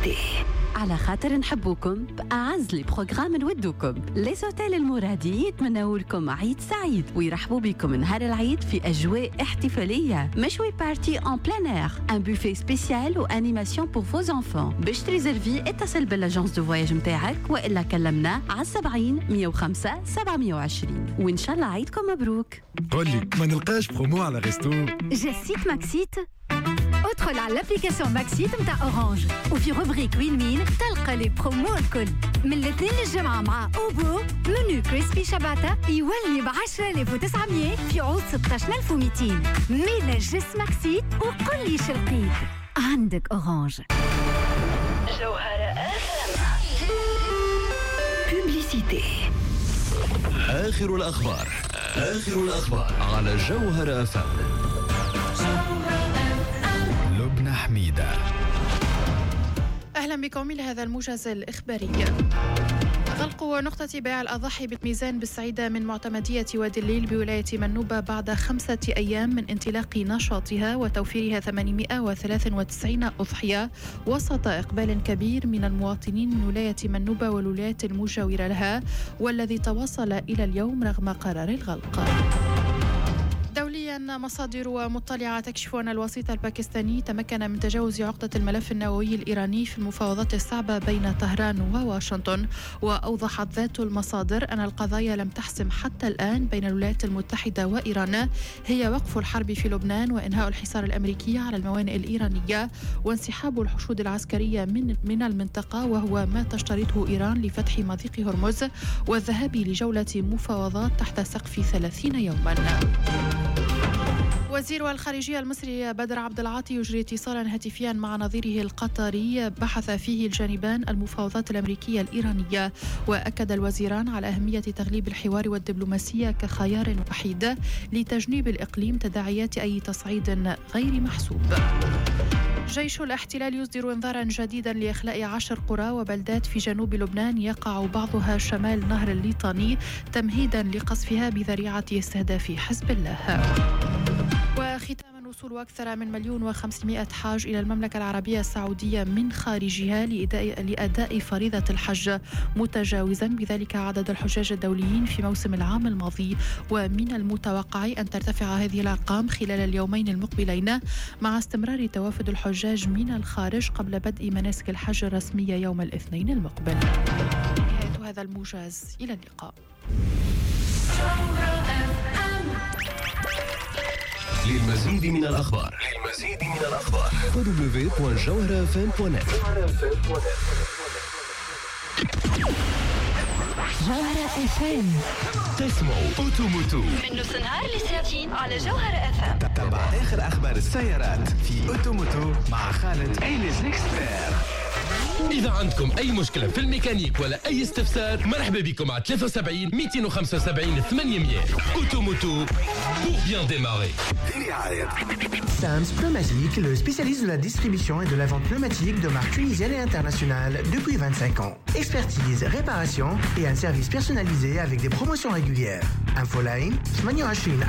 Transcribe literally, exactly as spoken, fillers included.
بوبليسيتي. على خاطر نحبوكم بأعز لي بروغرام نودوكم لي سوتيل المرادي يتمنوا لكم عيد سعيد ويرحبوا بكم نهار العيد في أجواء احتفالية مشوي بارتي ان بلان اير ان بوفيه سبيسيال وانيماسيون بور فوز انفون. باش تريزرفي اتصل بالاجونس دو فواياج نتاعك والا كلمنا على سبعين مية وخمسة سبعمية وعشرين وان شاء الله عيدكم مبروك. قولي ما نلقاش برومو على ريستو جسيت ماكسيت. ادخل على الابليكاسيون ماكسيت متاع اورانج وفي روبريك وين مين تلقى لي برومو الكل من الاثنين للجمعة مع اوبو منو كريسبي شباتا يولي ب عشرة آلاف وتسعمية في عوض ستة عشر ألف ومئتين. ميلا جس ماكسيت وقل لي شلقيت عندك اورانج. جوهرة بوبليسيتي. آخر الأخبار آخر الأخبار على جوهرة أف أم. لبنى حميدة. أهلا بكم إلى هذا الموجز الإخباري. غلق نقطة بيع الأضاحي بالميزان بالسعيدة من معتمدية وادي الليل بولاية منوبة بعد خمسة أيام من انطلاق نشاطها وتوفيرها ثمانمائة وثلاثة وتسعين أضحية وسط إقبال كبير من المواطنين من ولاية منوبة والولايات المجاورة لها والذي تواصل إلى اليوم رغم قرار الغلق. دوليا مصادر مطلعة تكشف أن الوسيط الباكستاني تمكن من تجاوز عقدة الملف النووي الإيراني في المفاوضات الصعبة بين طهران وواشنطن. وأوضحت ذات المصادر أن القضايا لم تحسم حتى الآن بين الولايات المتحدة وإيران هي وقف الحرب في لبنان وإنهاء الحصار الأمريكي على الموانئ الإيرانية وانسحاب الحشود العسكرية من من المنطقة وهو ما تشترطه إيران لفتح مضيق هرمز والذهاب لجولة مفاوضات تحت سقف ثلاثين يوما. وزير الخارجية المصري بدر عبد العاطي يجري اتصالا هاتفيا مع نظيره القطري بحث فيه الجانبان المفاوضات الأمريكية الإيرانية. وأكد الوزيران على أهمية تغليب الحوار والدبلوماسية كخيار وحيد لتجنيب الإقليم تداعيات أي تصعيد غير محسوب. جيش الاحتلال يصدر انذارا جديدا لإخلاء عشر قرى وبلدات في جنوب لبنان يقع بعضها شمال نهر الليطاني تمهيدا لقصفها بذريعة استهداف حزب الله. وختاما وصول أكثر من مليون وخمسمائة حاج إلى المملكة العربية السعودية من خارجها لأداء, لأداء فريضة الحج متجاوزا بذلك عدد الحجاج الدوليين في موسم العام الماضي. ومن المتوقع أن ترتفع هذه الأرقام خلال اليومين المقبلين مع استمرار توافد الحجاج من الخارج قبل بدء مناسك الحج الرسمية يوم الاثنين المقبل. نهاية هذا الموجز، إلى اللقاء. للمزيد من الأخبار للمزيد من الأخبار دبليو دبليو دبليو دوت جوهرة اف ام دوت نت. جوهرة اف ام تسمعوا أوتوموتو من نص نهار لساعتين على جوهرة اف ام. تابع آخر أخبار السيارات في أوتوموتو مع خالد إيليز ليكسبير. إذا عندكم أي مشكلة في الميكانيك ولا أي استفسار مرحبا بكم على ثلاثة وسبعين مئتين وخمسة وسبعين ثمانمائة. Automoto pour bien démarrer. Sams Pneumatique, le spécialiste de la distribution et de la vente pneumatique de marques tunisiennes et internationales depuis vingt-cinq ans. Expertise, réparation et un service personnalisé avec des promotions régulières. Infoline ثمانية وعشرين